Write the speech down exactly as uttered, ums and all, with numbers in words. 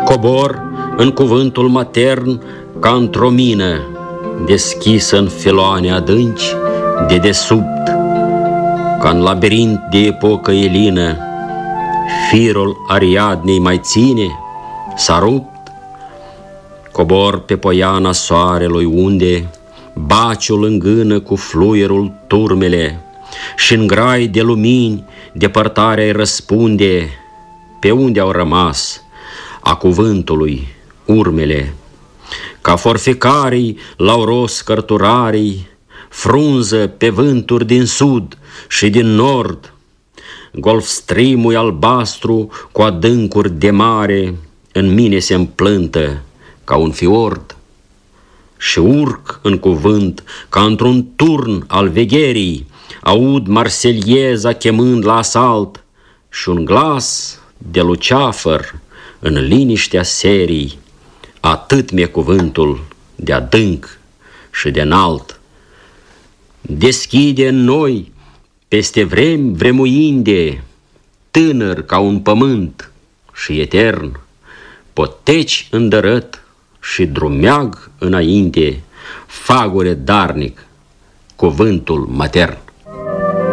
Cobor în cuvântul matern ca într-o mină, deschisă în filoane adânci, de desubt, ca în labirint de epocă elină. Firul Ariadnei mai ține, s-a rupt. Cobor pe poiana soarelui unde baciul îngână cu fluierul turmele, și în grai de lumini depărtarea îi răspunde. Pe unde au rămas a cuvântului urmele? Ca forficarii l-au ros cărturarii, frunză pe vânturi din sud și din nord. Golf streamul albastru cu adâncuri de mare în mine se împlântă ca un fiord. Și urc în cuvânt ca într-un turn al vegherii, aud marselieza chemând la asalt și un glas de luceafăr în liniștea serii. Atât mi-e cuvântul de adânc și de înalt. Deschide în noi peste vremi vremuinde, tânăr ca un pământ și etern, poteci îndărăt și drumeag înainte, fagure darnic, cuvântul matern.